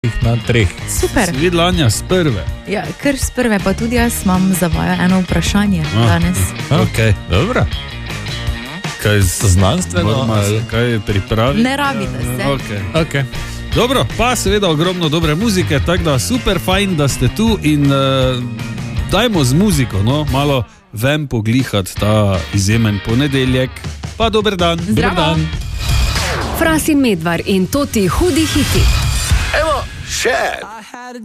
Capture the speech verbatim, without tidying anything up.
na treh. Super. Si videla, Anja, s prve. Ja, ker s prve, pa tudi jaz imam za vaju eno vprašanje A, danes. Ok, Dobro. kaj Znanstveno, moramo ali- kaj pripraviti? Ne rabite se. Ok. Okay. Dobro, pa seveda ogromno dobre muzike, tako da super fajn, da ste tu in uh, dajmo z muziko, no, malo ven poglihati ta izjemen ponedeljek. Pa dober dan. Zdravo. Dober dan. Fras in Medvar in Toti hudi hiti. Evo, še.